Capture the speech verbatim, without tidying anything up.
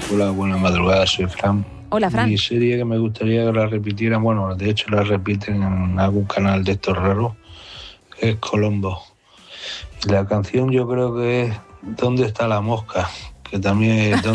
Hola, buenas madrugadas, soy Fran. Hola, Fran. Mi serie que me gustaría que la repitieran, bueno, de hecho la repiten en algún canal de estos raros, es Colombo. Y la canción yo creo que es ¿Dónde está la mosca? Que también es